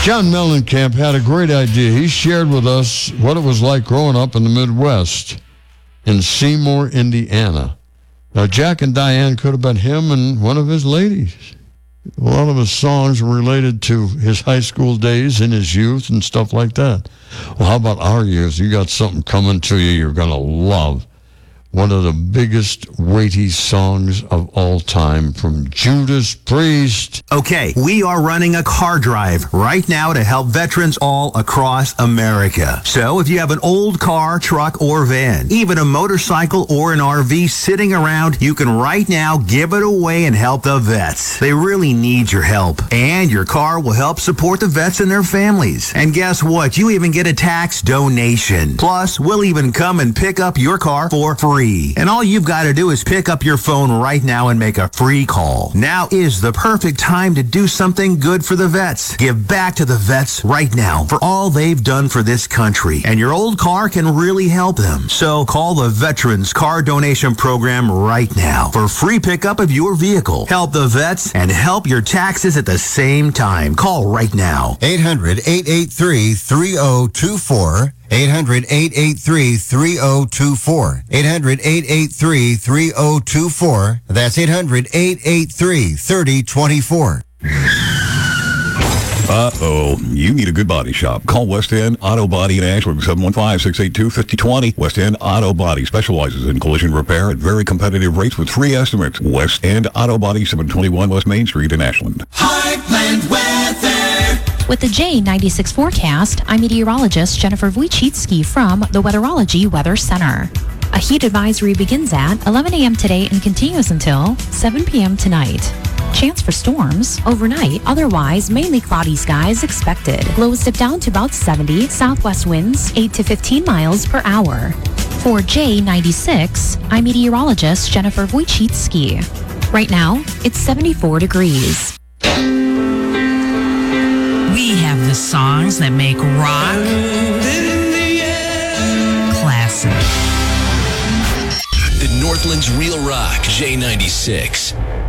John Mellencamp had a great idea. He shared with us what it was like growing up in the Midwest in Seymour, Indiana. Now, Jack and Diane could have been him and one of his ladies. A lot of his songs were related to his high school days and his youth and stuff like that. Well, how about our youth? You got something coming to you you're going to love. One of the biggest, weighty songs of all time from Judas Priest. Okay, we are running a car drive right now to help veterans all across America. So if you have an old car, truck, or van, even a motorcycle or an RV sitting around, you can right now give it away and help the vets. They really need your help. And your car will help support the vets and their families. And guess what? You even get a tax donation. Plus, we'll even come and pick up your car for free. And all you've got to do is pick up your phone right now and make a free call. Now is the perfect time to do something good for the vets. Give back to the vets right now for all they've done for this country. And your old car can really help them. So call the Veterans Car Donation Program right now for free pickup of your vehicle. Help the vets and help your taxes at the same time. Call right now. 800-883-3024. 800-883-3024. 800-883-3024. That's 800-883-3024. Uh-oh, you need a good body shop. Call West End Auto Body in Ashland, 715-682-5020. West End Auto Body specializes in collision repair at very competitive rates with free estimates. West End Auto Body, 721 West Main Street in Ashland. Heartland Weather. With the J96 forecast, I'm meteorologist Jennifer Wojcicki from the Weatherology Weather Center. A heat advisory begins at 11 a.m. today and continues until 7 p.m. tonight. Chance for storms overnight, otherwise mainly cloudy skies expected. Lows dip down to about 70, southwest winds 8 to 15 miles per hour. For J96, I'm meteorologist Jennifer Wojcicki. Right now, it's 74 degrees. We have the songs that make rock classic. The Northland's Real Rock, J96.